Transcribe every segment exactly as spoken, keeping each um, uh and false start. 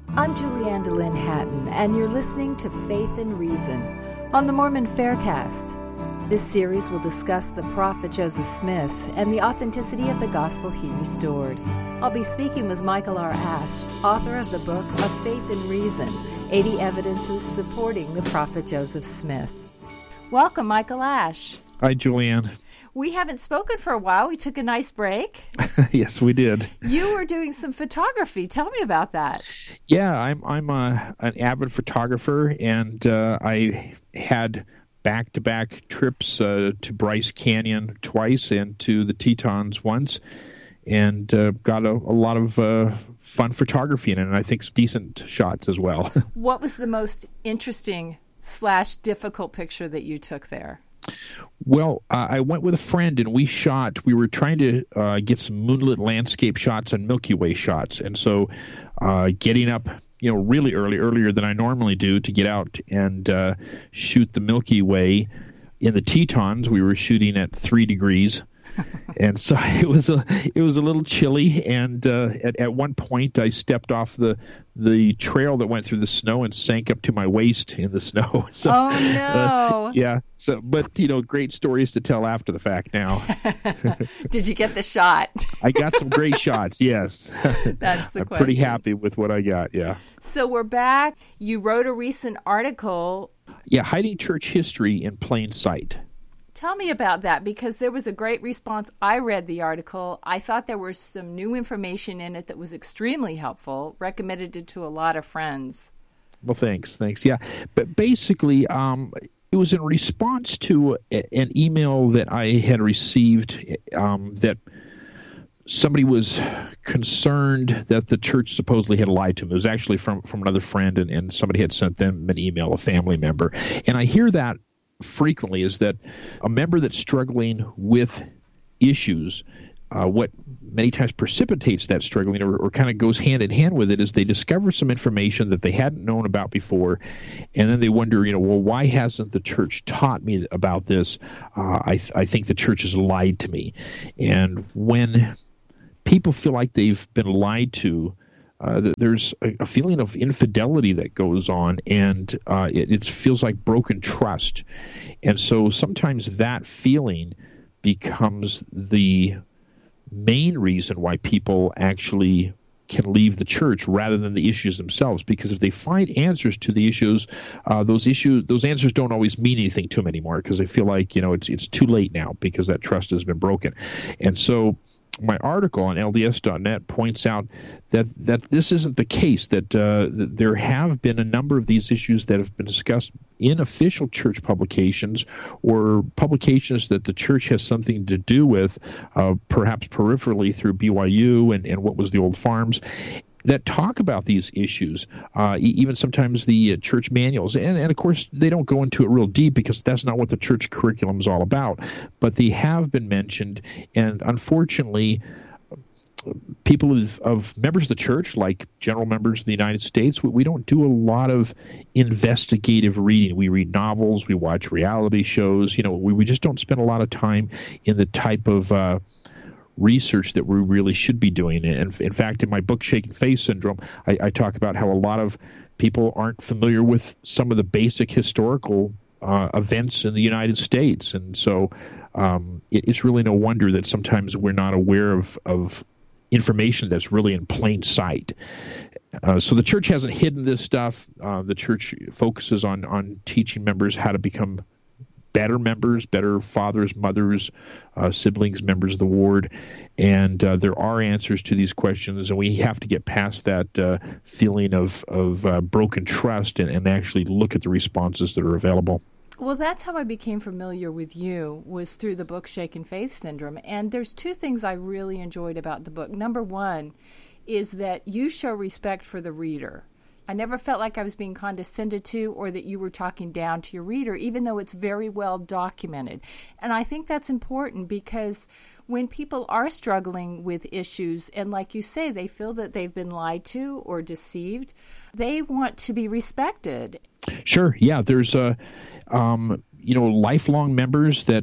I'm Julianne DeLynn Hatton, and you're listening to Faith and Reason on the Mormon Faircast. This series will discuss the prophet Joseph Smith and the authenticity of the gospel he restored. I'll be speaking with Michael R. Ash, author of the book of Faith and Reason, eighty Evidences Supporting the Prophet Joseph Smith. Welcome, Michael Ash. Hi, Julianne. We haven't spoken for a while. We took a nice break. Yes, we did. You were doing some photography. Tell me about that. Yeah, I'm I'm a, an avid photographer, and uh, I had back-to-back trips uh, to Bryce Canyon twice and to the Tetons once, and uh, got a, a lot of uh, fun photography in it, and I think some decent shots as well. What was the most interesting slash difficult picture that you took there? Well, uh, I went with a friend, and we shot, we were trying to uh, get some moonlit landscape shots and Milky Way shots. And so uh, getting up, you know, really early, earlier than I normally do to get out and uh, shoot the Milky Way in the Tetons, we were shooting at three degrees. And so it was a it was a little chilly, and uh, at at one point I stepped off the the trail that went through the snow and sank up to my waist in the snow. So, oh no! Uh, yeah. So, but you know, great stories to tell after the fact. Now, did you get the shot? I got some great shots. Yes, that's the I'm question. Pretty happy with what I got. Yeah. So we're back. You wrote a recent article. Yeah, hiding church history in plain sight. Tell me about that, because there was a great response. I read the article. I thought there was some new information in it that was extremely helpful, recommended it to a lot of friends. Well, thanks. Thanks. Yeah. But basically, um, it was in response to a, an email that I had received um, that somebody was concerned that the church supposedly had lied to him. It was actually from, from another friend, and, and somebody had sent them an email, a family member. And I hear that frequently, is that a member that's struggling with issues, uh, what many times precipitates that struggling or, or kind of goes hand in hand with it is they discover some information that they hadn't known about before, and then they wonder, you know, well, why hasn't the church taught me about this? Uh, I, th- I think the church has lied to me. And when people feel like they've been lied to, Uh, there's a, a feeling of infidelity that goes on, and uh, it, it feels like broken trust. And so sometimes that feeling becomes the main reason why people actually can leave the church rather than the issues themselves. Because if they find answers to the issues, uh, those issues, those answers don't always mean anything to them anymore, because they feel like, you know, it's it's too late now because that trust has been broken. And so my article on L D S dot net points out that, that this isn't the case, that, uh, that there have been a number of these issues that have been discussed in official church publications or publications that the church has something to do with, uh, perhaps peripherally through B Y U and, and what was the Old Farms, that talk about these issues, uh, even sometimes the uh, church manuals. And, and, of course, they don't go into it real deep because that's not what the church curriculum is all about. But they have been mentioned, and unfortunately, people of, of members of the church, like general members of the United States, we, we don't do a lot of investigative reading. We read novels, we watch reality shows. You know, we, we just don't spend a lot of time in the type of uh, research that we really should be doing. And in fact, in my book, Shaken Faith Syndrome, I, I talk about how a lot of people aren't familiar with some of the basic historical uh, events in the United States. And so um, it, it's really no wonder that sometimes we're not aware of, of information that's really in plain sight. Uh, so the church hasn't hidden this stuff. Uh, the church focuses on, on teaching members how to become better members, better fathers, mothers, uh, siblings, members of the ward. And uh, there are answers to these questions, and we have to get past that uh, feeling of, of uh, broken trust and, and actually look at the responses that are available. Well, that's how I became familiar with you, was through the book Shaken Faith Syndrome. And there's two things I really enjoyed about the book. Number one is that you show respect for the reader. I never felt like I was being condescended to or that you were talking down to your reader, even though it's very well documented. And I think that's important because when people are struggling with issues, and like you say, they feel that they've been lied to or deceived, they want to be respected. Sure. Yeah. There's, uh, um, you know, lifelong members that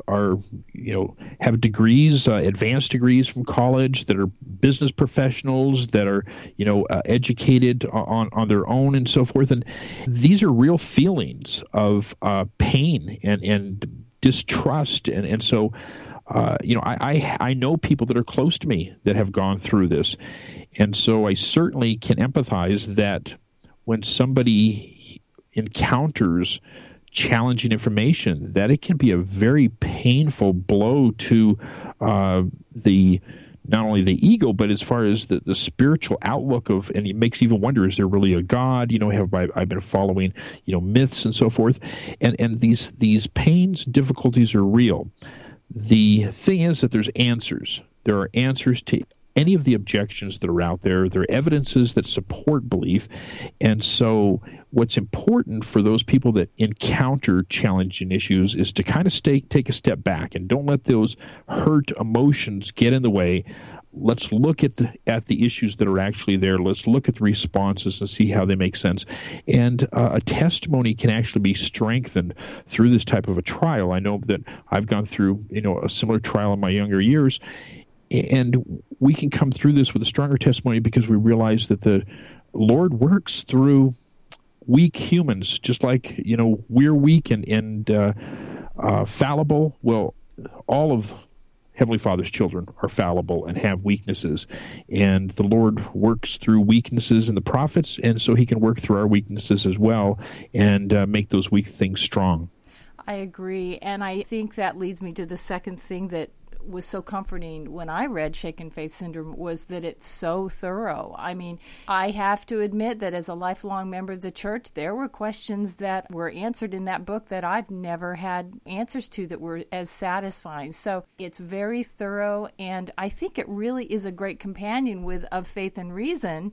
are, you know, have degrees, uh, advanced degrees from college, that are business professionals, that are, you know, uh, educated on, on their own and so forth. And these are real feelings of uh, pain and, and distrust. And, and so, uh, you know, I, I, I know people that are close to me that have gone through this. And so I certainly can empathize that when somebody encounters challenging information, that it can be a very painful blow to uh, the not only the ego, but as far as the, the spiritual outlook of, and it makes you even wonder, is there really a God? You know, have I, I've been following, you know, myths and so forth, and and these these pains, difficulties are real. The thing is that there's answers. There are answers to any of the objections that are out there. There are evidences that support belief. And so what's important for those people that encounter challenging issues is to kind of stay, take a step back and don't let those hurt emotions get in the way. Let's look at the, at the issues that are actually there. Let's look at the responses and see how they make sense. And uh, a testimony can actually be strengthened through this type of a trial. I know that I've gone through, you know, a similar trial in my younger years, and we can come through this with a stronger testimony because we realize that the Lord works through weak humans, just like, you know, we're weak and, and uh, uh, fallible. Well, all of Heavenly Father's children are fallible and have weaknesses. And the Lord works through weaknesses in the prophets, and so he can work through our weaknesses as well and uh, make those weak things strong. I agree. And I think that leads me to the second thing that was so comforting when I read Shaken Faith Syndrome, was that it's so thorough. I mean, I have to admit that as a lifelong member of the church, there were questions that were answered in that book that I've never had answers to that were as satisfying. So it's very thorough, and I think it really is a great companion with Of Faith and Reason,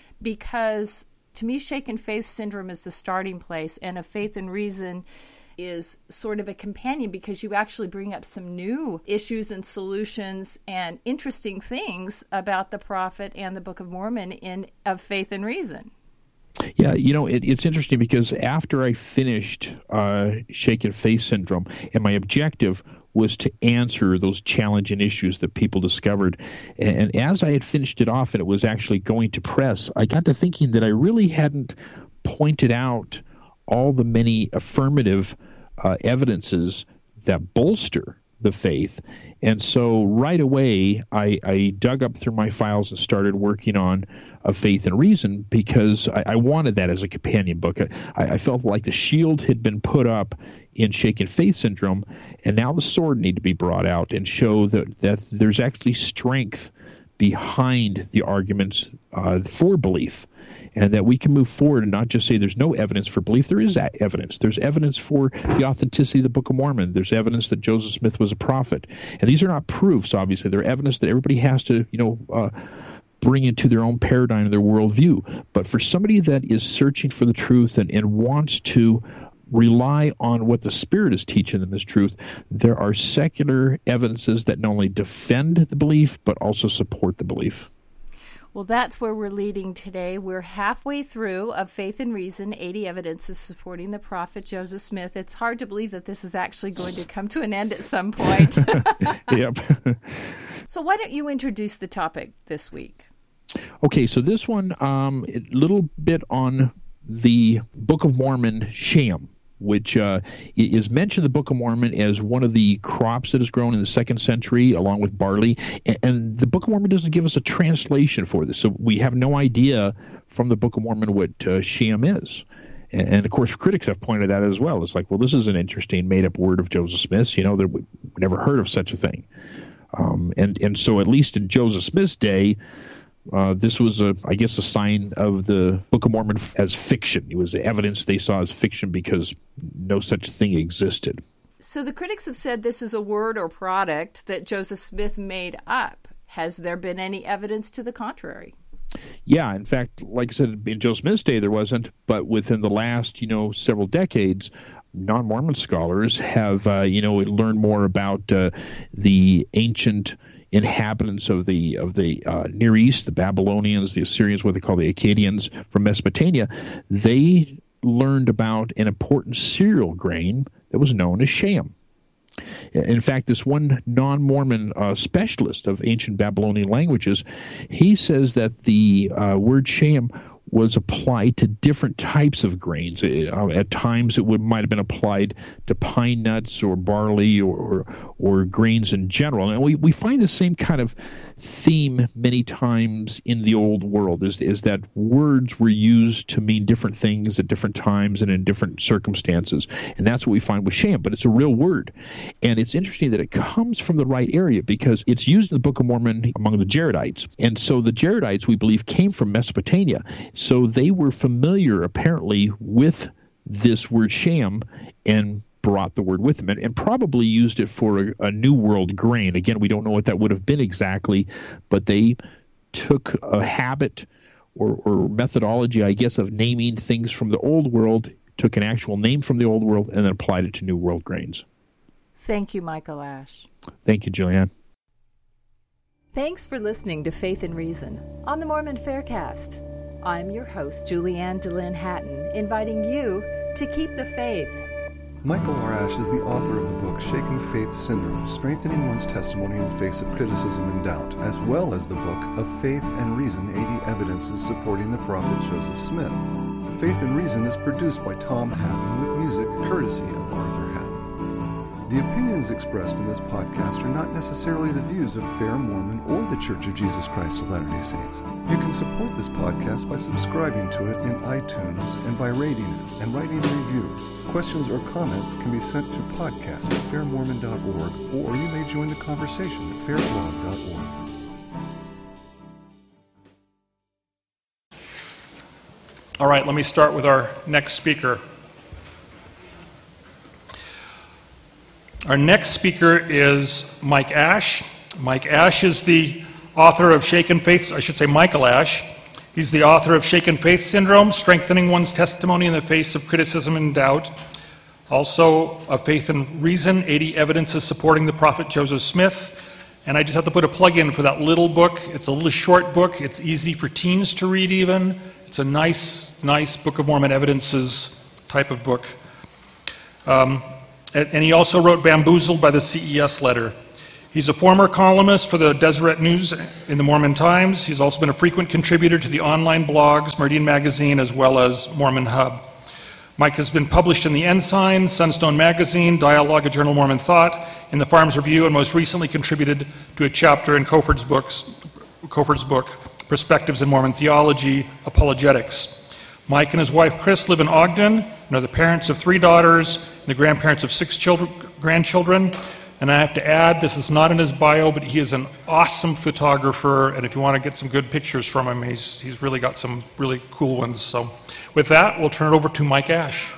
because to me, Shaken Faith Syndrome is the starting place, and Of Faith and Reason is sort of a companion because you actually bring up some new issues and solutions and interesting things about the prophet and the Book of Mormon in Of Faith and Reason. Yeah, you know, it, it's interesting because after I finished uh, Shaken Faith Syndrome, and my objective was to answer those challenging issues that people discovered, and, and as I had finished it off and it was actually going to press, I got to thinking that I really hadn't pointed out all the many affirmative uh, evidences that bolster the faith. And so right away, I, I dug up through my files and started working on Of Faith and Reason because I, I wanted that as a companion book. I, I felt like the shield had been put up in Shaken Faith Syndrome, and now the sword needed to be brought out and show that, that there's actually strength behind the arguments uh, for belief, and that we can move forward and not just say there's no evidence for belief. There is evidence. There's evidence for the authenticity of the Book of Mormon. There's evidence that Joseph Smith was a prophet. And these are not proofs, obviously. They're evidence that everybody has to, you know, uh, bring into their own paradigm and their worldview. But for somebody that is searching for the truth and, and wants to rely on what the Spirit is teaching them as truth, there are secular evidences that not only defend the belief, but also support the belief. Well, that's where we're leading today. We're halfway through Of Faith and Reason, eighty Evidences Supporting the Prophet Joseph Smith. It's hard to believe that this is actually going to come to an end at some point. Yep. So why don't you introduce the topic this week? Okay, so this one, um, a little bit on the Book of Mormon sham, which uh, is mentioned in the Book of Mormon as one of the crops that is grown in the second century along with barley. And, and the Book of Mormon doesn't give us a translation for this, so we have no idea from the Book of Mormon what uh, sham is. And, and, of course, critics have pointed that out as well. It's like, well, this is an interesting made-up word of Joseph Smith's. You know, that we never heard of such a thing. Um, and, and so at least in Joseph Smith's day, Uh, this was, a, I guess, a sign of the Book of Mormon as fiction. It was evidence they saw as fiction because no such thing existed. So the critics have said this is a word or product that Joseph Smith made up. Has there been any evidence to the contrary? Yeah, in fact, like I said, in Joseph Smith's day there wasn't, but within the last, you know, several decades, non-Mormon scholars have, uh, you know, learned more about uh, the ancient inhabitants of the of the uh, Near East, the Babylonians, the Assyrians, what they call the Akkadians from Mesopotamia. They learned about an important cereal grain that was known as sham. In fact, this one non-Mormon uh, specialist of ancient Babylonian languages, he says that the uh, word Shem was applied to different types of grains. Uh, at times, it would might have been applied to pine nuts or barley or or, or grains in general. And we, we find the same kind of theme many times in the Old World, is, is that words were used to mean different things at different times and in different circumstances. And that's what we find with Shem, but it's a real word. And it's interesting that it comes from the right area because it's used in the Book of Mormon among the Jaredites. And so the Jaredites, we believe, came from Mesopotamia. So they were familiar, apparently, with this word Shem and brought the word with them, and, and probably used it for a, a New World grain. Again, we don't know what that would have been exactly, but they took a habit or, or methodology, I guess, of naming things from the Old World, took an actual name from the Old World, and then applied it to New World grains. Thank you, Michael Ash. Thank you, Julianne. Thanks for listening to Faith and Reason on the Mormon Faircast. I'm your host, Julianne DeLynn Hatton, inviting you to keep the faith. Michael R. Ash is the author of the book Shaken Faith Syndrome, Strengthening One's Testimony in the Face of Criticism and Doubt, as well as the book Of Faith and Reason, eighty Evidences Supporting the Prophet Joseph Smith. Faith and Reason is produced by Tom Hatton with music courtesy of Arthur Hatton. The opinions expressed in this podcast are not necessarily the views of Fair Mormon or the Church of Jesus Christ of Latter-day Saints. You can support this podcast by subscribing to it in iTunes and by rating it and writing a review. Questions or comments can be sent to podcast at fair mormon dot org, or you may join the conversation at fair blog dot org. All right, let me start with our next speaker. Our next speaker is Mike Ash. Mike Ash is the author of Shaken Faith, I should say Michael Ash. He's the author of Shaken Faith Syndrome, Strengthening One's Testimony in the Face of Criticism and Doubt. Also, of Faith and Reason, eighty Evidences Supporting the Prophet Joseph Smith. And I just have to put a plug in for that little book. It's a little short book. It's easy for teens to read even. It's a nice, nice Book of Mormon Evidences type of book. Um, and he also wrote Bamboozled by the C E S Letter. He's a former columnist for the Deseret News in the Mormon Times. He's also been a frequent contributor to the online blogs, Meridian Magazine, as well as Mormon Hub. Mike has been published in the Ensign, Sunstone Magazine, Dialogue, A Journal of Mormon Thought, in the Farms Review, and most recently contributed to a chapter in Coford's, books, Coford's book, Perspectives in Mormon Theology, Apologetics. Mike and his wife Chris live in Ogden and are the parents of three daughters and the grandparents of six children, grandchildren. And I have to add, this is not in his bio, but he is an awesome photographer, and if you want to get some good pictures from him, he's, he's really got some really cool ones. So with that, we'll turn it over to Mike Ash.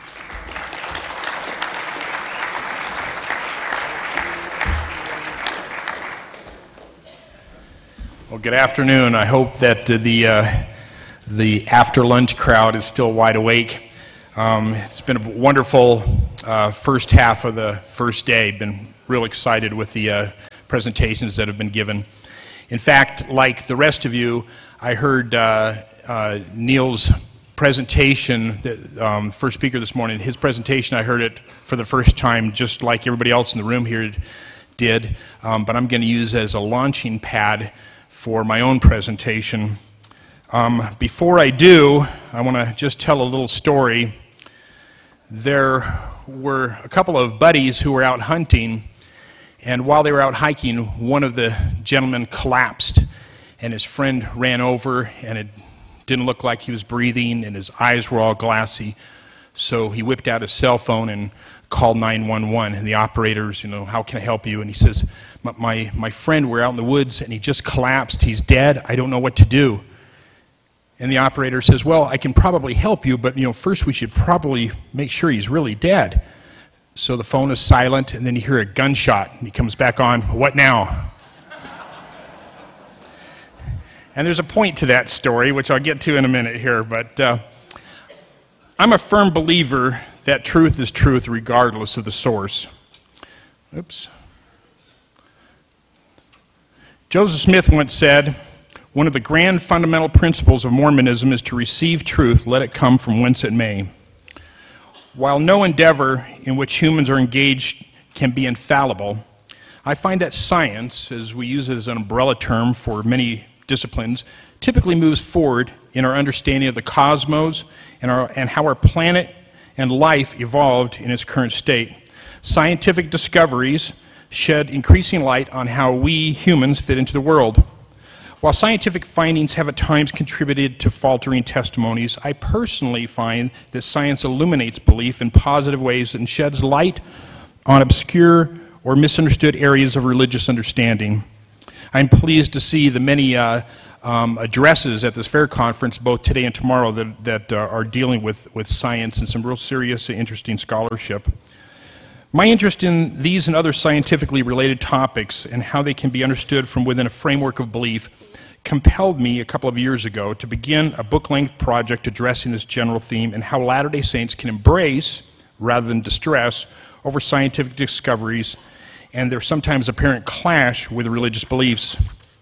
Well, good afternoon. I hope that uh, the, uh, the after-lunch crowd is still wide awake. Um, it's been a wonderful uh, first half of the first day. Been real excited with the uh, presentations that have been given. In fact, like the rest of you, I heard uh, uh, Neil's presentation, the um, first speaker this morning, his presentation, I heard it for the first time just like everybody else in the room here did, um, but I'm going to use it as a launching pad for my own presentation. Um, before I do, I want to just tell a little story. There were a couple of buddies who were out hunting, and while they were out hiking, one of the gentlemen collapsed, and his friend ran over, and it didn't look like he was breathing, and his eyes were all glassy. So he whipped out his cell phone and called nine one one, and the operators, you know, how can I help you? And he says, my, my, my friend, we're out in the woods, and he just collapsed. He's dead. I don't know what to do. And the operator says, well, I can probably help you, but, you know, first we should probably make sure he's really dead. So the phone is silent, and then you hear a gunshot, and he comes back on, what now? And there's a point to that story, which I'll get to in a minute here, but uh, I'm a firm believer that truth is truth regardless of the source. Oops. Joseph Smith once said, one of the grand fundamental principles of Mormonism is to receive truth, let it come from whence it may. While no endeavor in which humans are engaged can be infallible, I find that science, as we use it as an umbrella term for many disciplines, typically moves forward in our understanding of the cosmos and, our, and how our planet and life evolved in its current state. Scientific discoveries shed increasing light on how we humans fit into the world. While scientific findings have at times contributed to faltering testimonies, I personally find that science illuminates belief in positive ways and sheds light on obscure or misunderstood areas of religious understanding. I'm pleased to see the many uh, um, addresses at this fair conference, both today and tomorrow, that, that uh, are dealing with, with science and some real serious and interesting scholarship. My interest in these and other scientifically related topics and how they can be understood from within a framework of belief compelled me a couple of years ago to begin a book-length project addressing this general theme and how Latter-day Saints can embrace, rather than distress, over scientific discoveries and their sometimes apparent clash with religious beliefs.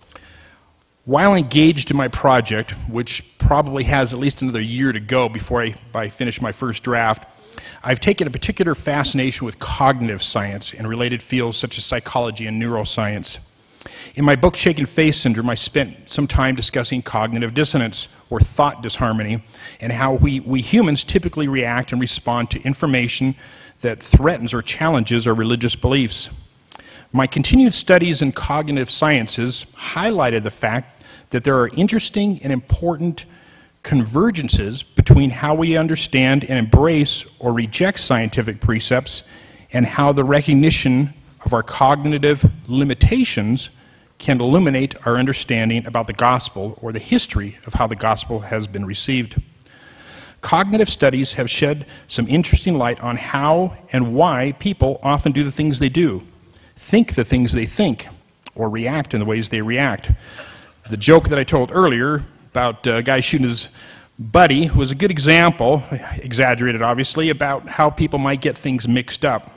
While engaged in my project, which probably has at least another year to go before I, I finish my first draft, I've taken a particular fascination with cognitive science and related fields such as psychology and neuroscience. In my book, Shaken Faith Syndrome, I spent some time discussing cognitive dissonance, or thought disharmony, and how we, we humans typically react and respond to information that threatens or challenges our religious beliefs. My continued studies in cognitive sciences highlighted the fact that there are interesting and important convergences between how we understand and embrace or reject scientific precepts and how the recognition of our cognitive limitations can illuminate our understanding about the gospel or the history of how the gospel has been received. Cognitive studies have shed some interesting light on how and why people often do the things they do, think the things they think, or react in the ways they react. The joke that I told earlier about a guy shooting his buddy was a good example, exaggerated obviously, about how people might get things mixed up.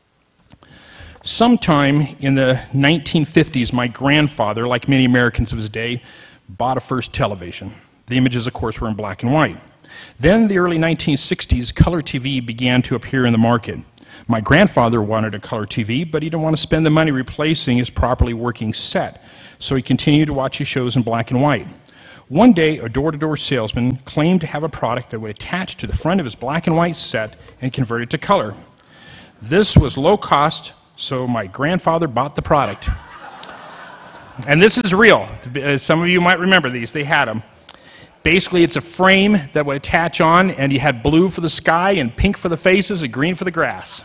Sometime in the nineteen fifties, my grandfather, like many Americans of his day, bought a first television. The images, of course, were in black and white. Then, in the early nineteen sixties, color T V began to appear in the market. My grandfather wanted a color T V, but he didn't want to spend the money replacing his properly working set, so he continued to watch his shows in black and white. One day, a door-to-door salesman claimed to have a product that would attach to the front of his black and white set and convert it to color. This was low cost, so my grandfather bought the product. And this is real. Some of you might remember these. They had them. Basically, it's a frame that would attach on, and you had blue for the sky and pink for the faces and green for the grass.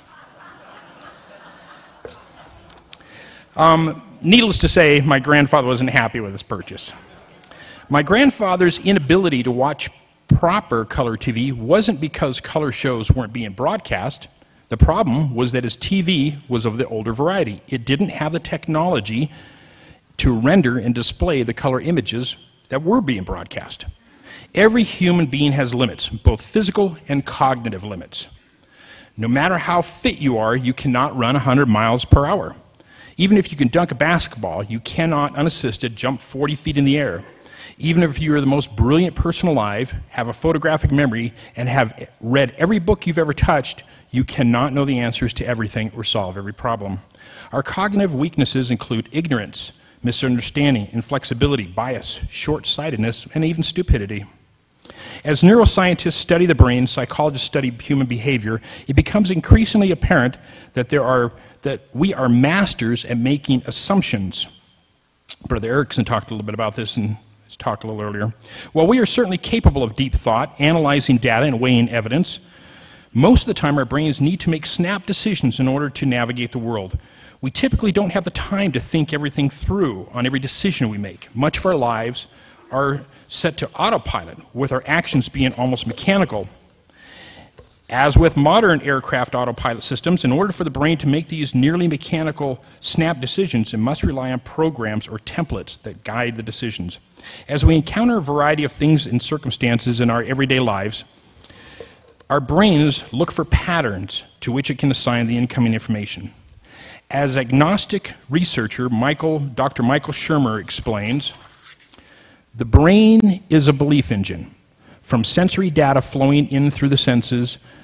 Um, needless to say, my grandfather wasn't happy with this purchase. My grandfather's inability to watch proper color T V wasn't because color shows weren't being broadcast. The problem was that his T V was of the older variety. It didn't have the technology to render and display the color images that were being broadcast. Every human being has limits, both physical and cognitive limits. No matter how fit you are, you cannot run one hundred miles per hour. Even if you can dunk a basketball, you cannot, unassisted, jump forty feet in the air. Even if you are the most brilliant person alive, have a photographic memory, and have read every book you've ever touched, you cannot know the answers to everything or solve every problem. Our cognitive weaknesses include ignorance, misunderstanding, inflexibility, bias, short-sightedness, and even stupidity. As neuroscientists study the brain, psychologists study human behavior, it becomes increasingly apparent that there are that we are masters at making assumptions. Brother Erickson talked a little bit about this and talked a little earlier. While we are certainly capable of deep thought, analyzing data and weighing evidence, most of the time our brains need to make snap decisions in order to navigate the world. We typically don't have the time to think everything through on every decision we make. Much of our lives are set to autopilot, with our actions being almost mechanical. As with modern aircraft autopilot systems, in order for the brain to make these nearly mechanical snap decisions, it must rely on programs or templates that guide the decisions. As we encounter a variety of things and circumstances in our everyday lives, our brains look for patterns to which it can assign the incoming information. As agnostic researcher Michael, Doctor Michael Shermer explains, the brain is a belief engine. From sensory data flowing in through the senses,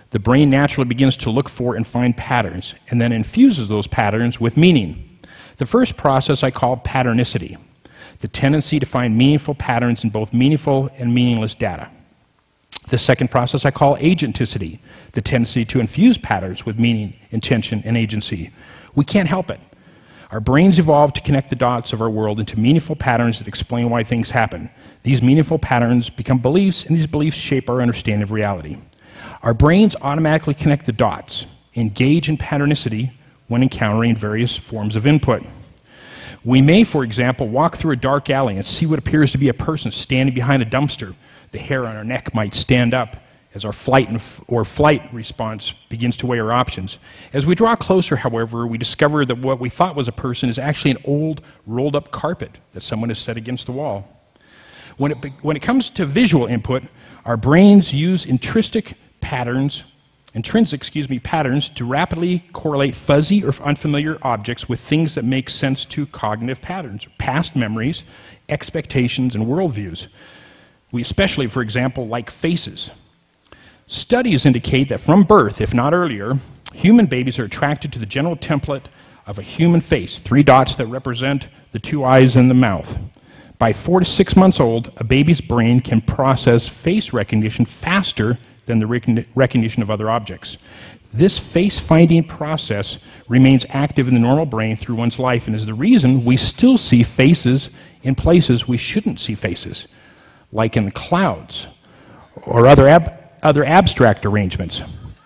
the brain naturally begins to look for and find patterns, and then infuses those patterns with meaning. The first process I call patternicity, the tendency to find meaningful patterns in both meaningful and meaningless data. The second process I call agenticity, the tendency to infuse patterns with meaning, intention, and agency. We can't help it. Our brains evolved to connect the dots of our world into meaningful patterns that explain why things happen. These meaningful patterns become beliefs, and these beliefs shape our understanding of reality. Our brains automatically connect the dots, engage in patternicity when encountering various forms of input. We may, for example, walk through a dark alley and see what appears to be a person standing behind a dumpster. The hair on our neck might stand up as our flight and f- or flight response begins to weigh our options. As we draw closer, however, we discover that what we thought was a person is actually an old, rolled-up carpet that someone has set against the wall. When it, be- when it comes to visual input, our brains use intrinsic patterns, intrinsic, excuse me, patterns to rapidly correlate fuzzy or unfamiliar objects with things that make sense to cognitive patterns, past memories, expectations, and worldviews. We especially, for example, like faces. Studies indicate that from birth, if not earlier, human babies are attracted to the general template of a human face, three dots that represent the two eyes and the mouth. By four to six months old, a baby's brain can process face recognition faster than the rec- recognition of other objects. This face-finding process remains active in the normal brain through one's life and is the reason we still see faces in places we shouldn't see faces, like in clouds or other, ab- other abstract arrangements.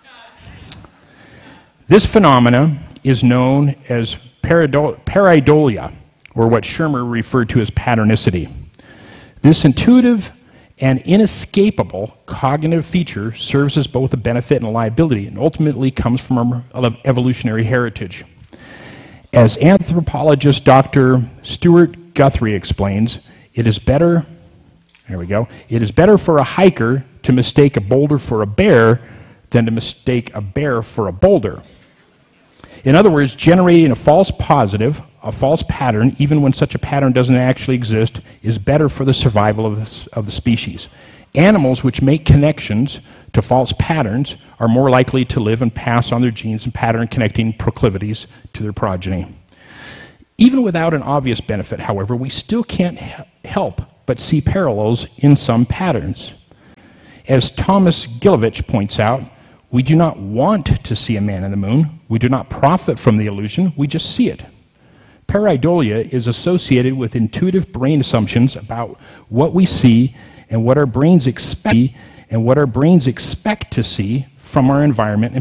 This phenomena is known as pareido- pareidolia, or what Schirmer referred to as patternicity. This intuitive and inescapable cognitive feature serves as both a benefit and a liability, and ultimately comes from our evolutionary heritage. As anthropologist Doctor Stuart Guthrie explains, it is better, there we go, it is better for a hiker to mistake a boulder for a bear than to mistake a bear for a boulder. In other words, generating a false positive, a false pattern, even when such a pattern doesn't actually exist, is better for the survival of the, of the species. Animals which make connections to false patterns are more likely to live and pass on their genes and pattern connecting proclivities to their progeny. Even without an obvious benefit, however, we still can't he- help but see parallels in some patterns. As Thomas Gilovich points out, we do not want to see a man in the moon. We do not profit from the illusion. We just see it. Pareidolia is associated with intuitive brain assumptions about what we see and what our brains expect and what our brains expect to see from our environment